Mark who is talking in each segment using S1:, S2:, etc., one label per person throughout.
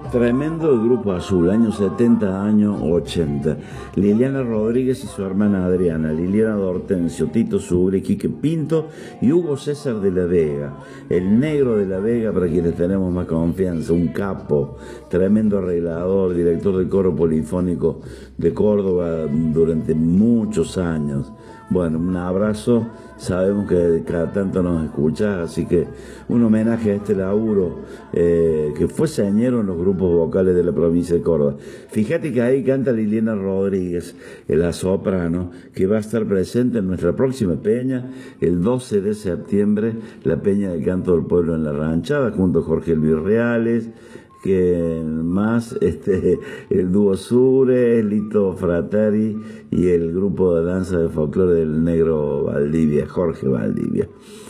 S1: Tremendo el Grupo Azul, años 70, años 80. Liliana Rodríguez y su hermana Adriana, Liliana D'Hortensio, Tito Subre, Quique Pinto y Hugo César de la Vega. El Negro de la Vega, para quienes tenemos más confianza, un capo, tremendo arreglador, director del coro polifónico de Córdoba durante muchos años. Bueno, un abrazo, sabemos que cada tanto nos escuchas, así que un homenaje a este laburo que fue señero en los grupos vocales de la provincia de Córdoba. Fíjate que ahí canta Liliana Rodríguez, la soprano, que va a estar presente en nuestra próxima peña, el 12 de septiembre, la Peña del Canto del Pueblo en la Ranchada, junto a Jorge Luis Reales, que más el dúo Sure, Lito Frattari y el grupo de danza de folclore del Negro Valdivia, Jorge Valdivia.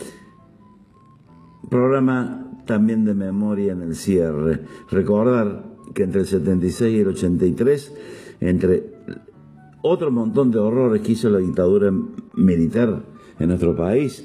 S1: Programa también de memoria en el cierre. Recordar que entre el 76 y el 83, entre otro montón de horrores que hizo la dictadura militar en nuestro país,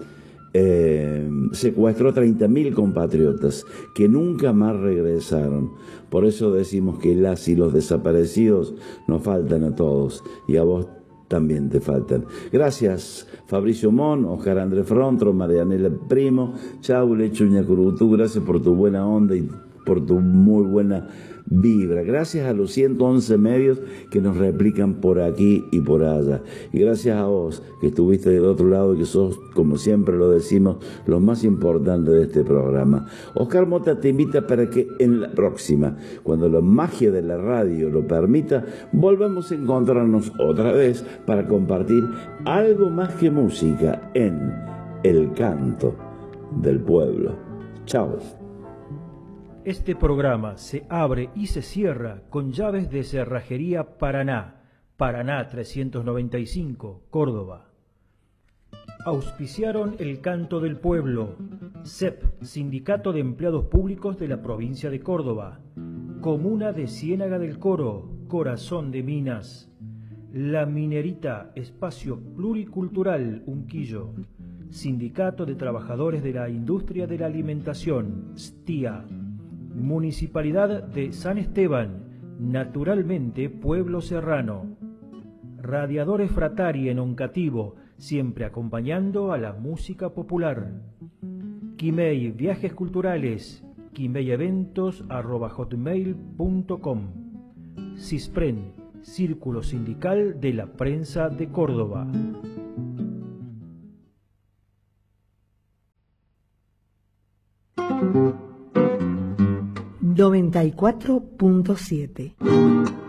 S1: secuestró 30.000 compatriotas que nunca más regresaron. Por eso decimos que las y los desaparecidos nos faltan a todos, y a vos también te faltan. Gracias Fabricio Mon, Oscar Andrés Frontro, Marianela Primo, Chau Lechuña Curutú, gracias por tu buena onda y por tu muy buena vibra. Gracias a los 111 medios que nos replican por aquí y por allá. Y gracias a vos que estuviste del otro lado y que sos, como siempre lo decimos, lo más importante de este programa. Oscar Mota te invita para que en la próxima, cuando la magia de la radio lo permita, volvamos a encontrarnos otra vez para compartir algo más que música en El Canto del Pueblo. Chao.
S2: Este programa se abre y se cierra con llaves de Cerrajería Paraná, Paraná 395, Córdoba. Auspiciaron El Canto del Pueblo, CEP, Sindicato de Empleados Públicos de la Provincia de Córdoba, Comuna de Ciénaga del Coro, Corazón de Minas, La Minerita, Espacio Pluricultural Unquillo, Sindicato de Trabajadores de la Industria de la Alimentación, STIA, Municipalidad de San Esteban, naturalmente Pueblo Serrano. Radiadores Frattari en Oncativo, siempre acompañando a la música popular. Quimei Viajes Culturales, quimeieventos@hotmail.com. CISPREN, Círculo Sindical de la Prensa de Córdoba.
S3: ...94.7